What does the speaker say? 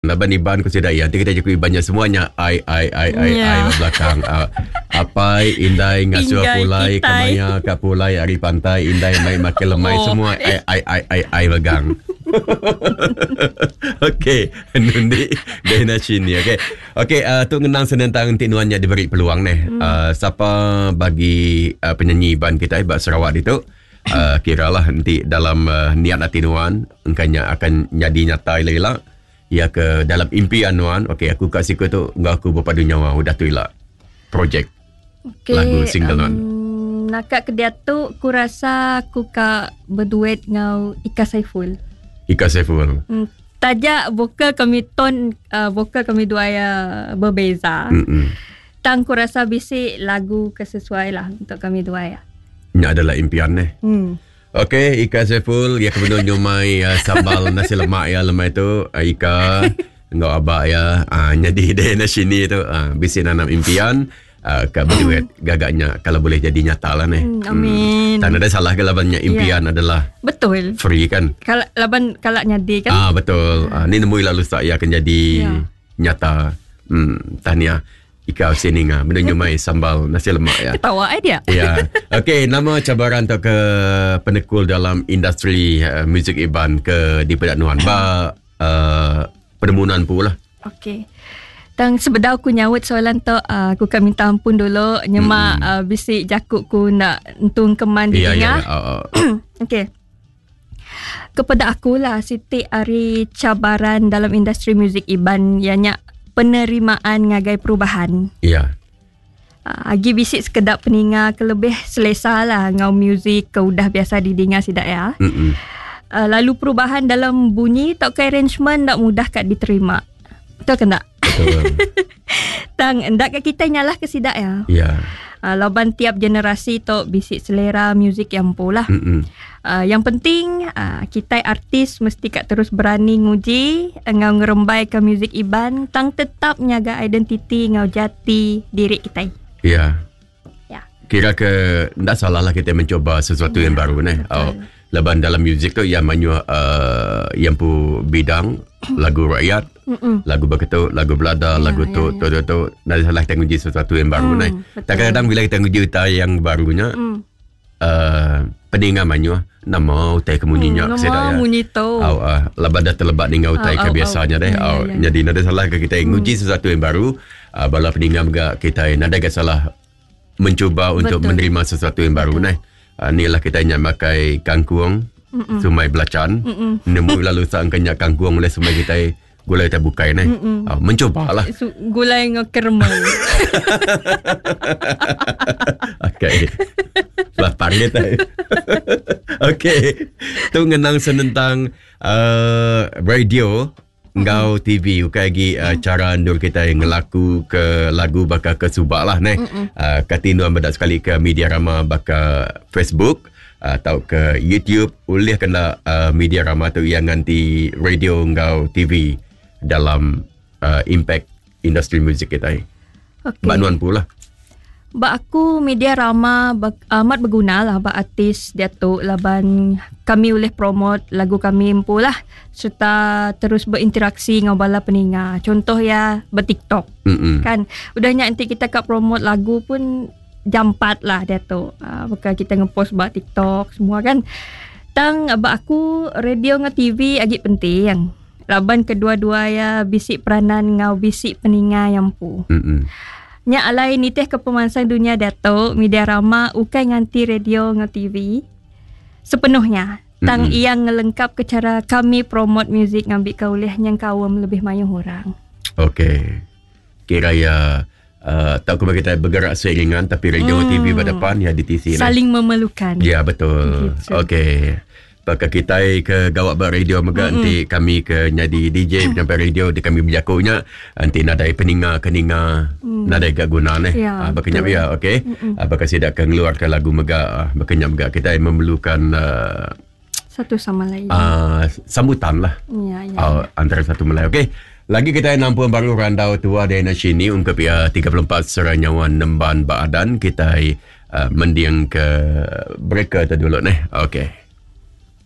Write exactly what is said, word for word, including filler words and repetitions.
Laban iban ko sudah ya. Nanti kita jadi banyak semuanya. Ai ai ai ai Ya. ai belakang. Uh, apai indai ngasuh Ingai, pulai kitai. kamaya kapulai ari pantai indai mai makin lemai Oh. semua ai ai ai ai ai belakang. Okey, nundi dena sini. Okey. Okey, uh, tu ngenang senentang tinuannya diberi peluang nih. Hmm. Uh, siapa bagi uh, penyanyi ban kita Bak Sarawak itu uh, kiralah nanti dalam uh, niat tinuan engkanya akan jadi nyata ilah. Ya ke dalam impian Nuan. Okey, aku kat siku tu enggak aku berpadu nyawa udah tu ilah projek Okay, lagu single Nuan. um, Nakak ke dia tu aku rasa aku kak berduet dengan Ika Saiful. Ika Saiful. Hmm, tajak vokal kami ton uh, vokal kami dua ya berbeza. Mm-mm. Tang aku rasa bisik lagu kesesuai lah untuk kami dua ya. Ini adalah impian ni. Hmm. Okey, Ika Saiful ya kebenar nyumai uh, sambal nasi lemak ya lemai tu uh, Ika engkau abak ya uh, jadi dia na sini tu uh, bisik nanam impian uh, kat berduet gagaknya kalau boleh jadi nyata lah ni. Hmm, amin. Tak ada salah ke labannya impian adalah Betul. free kan. Kalau laban kalau nyadi kan. Ah betul. Ah, ni nemu lalu tak ya akan jadi Ya. nyata. Hmm, tahniah Ika sini ngah menunjuk mai sambal nasi lemak ya. Ketawa ai dia. Ya. Okey, nama cabaran tu ke penekul dalam industri uh, muzik iban ke di Pedak Nuan. Ba uh, penemuan pula. Okey. Dan sebenarnya aku nyawut soalan tu, uh, aku kan minta ampun dulu. Nyemak mm-hmm. uh, bisik jakut ku nak entung keman di Ya ya. tengah. ya. Uh, uh. Okey. Kepada aku lah, Siti hari cabaran dalam industri muzik iban ianya penerimaan ngagai perubahan. Ya. Uh, agi bisik sekedar peninga ke lebih selesa lah ngau muzik ke udah biasa didengar sidak ya. Mm-mm. Uh, lalu perubahan dalam bunyi tak ke arrangement tak mudah kat diterima. Betul ke tak? Betul. Tang ndak ke kita nyalah ke sidak ya. Ya. Uh, laban tiap generasi tu bisik selera muzik yang pula. Mm-mm. Uh, yang penting uh, kita artis mesti kat terus berani nguji ngau ngerembai ke muzik iban tang tetap nyaga identiti ngau jati diri kita. Ya. Ya. Kira ke tak salah lah kita mencoba sesuatu Ya, yang baru ni. Oh, laban dalam muzik tu yang manyu uh, yang pu bidang lagu rakyat, Mm-mm. lagu berketuk, lagu belada, Ya, lagu ya, tu ya. tu tu tu. Tak salah kita nguji sesuatu yang baru Hmm, ni. betul. Kadang-kadang bila kita nguji utai yang barunya Mm. uh, peningan manyu nama utai kemunyinya Hmm, saya nama ya. munyi tu. Au uh, laban dah terlebat dengan utai Au, ke au, biasanya au. deh. Ya, ya, Au ya. jadi nada salah ke kita nguji sesuatu yang baru. Uh, bala peningan juga kita nada ke salah mencuba untuk Betul. menerima sesuatu yang baru ni. Uh, inilah kita yang pakai kangkung, Mm-mm. sumai belacan. Mm-mm. Nemu lalu sang kenyak kangkung oleh sumai kita gulai kita bukai ni. Uh, mencubalah. Su- gulai ngau kermal. Okey. Lah panggil tak. Okey. Tu ngenang senentang uh, radio ngau T V ukai lagi uh, cara ndul kita yang ngelaku ke lagu bakal ke subak lah ni. Uh, katinu ambadak sekali ke media rama bakal Facebook atau ke YouTube ulih kena uh, media rama tu yang nganti radio ngau T V dalam uh, impact industri muzik kita. Okey. Mbak Nuan pula. Bak aku media rama bak, amat berguna lah bak artis dia tu laban kami boleh promote lagu kami empu lah serta terus berinteraksi dengan bala peninga. Contoh ya ber-TikTok Mm-mm. kan. Udahnya nanti kita kat promote lagu pun jam empat lah dia tu. Uh, Bukan kita ngepost bak TikTok semua kan. Tang bak aku radio dengan T V agak penting. Laban kedua-dua ya bisik peranan ngau bisik peninga yang pu. Mm-mm. Nya alai ni teh kepemansang dunia datuk media rama ukai nganti radio ngan T V sepenuhnya tang Mm-mm. yang ngelengkap ke cara kami promote muzik ngambil kaulih yang kawam lebih mayuh orang. Okey. Kira ya uh, tak kau kita bergerak seiringan tapi radio Hmm. T V pada depan ya di T C ni. Saling memerlukan. Ya betul. Gitu. Okey. Pakai kita ke gawat bar radio mega Mm-mm. nanti kami ke nyadi D J sampai radio di kami berjakuknya nanti nadai peninga keninga Mm. nadai gak guna ni. Ya, Ah bakanya betul. ya okey. Mm-mm. Ah bakal sidak keluarkan lagu mega ah, bakanya mega kita memerlukan uh, Satu sama lain. uh, sambutan lah. Ya, ya. Uh, antara satu Melayu. Okey. Lagi kita nampuan baru randau tua di sini ungkap ya tiga puluh empat Seranyawan Nemban Baadan kita uh, mendiang ke mereka tu dulu ni. Okey.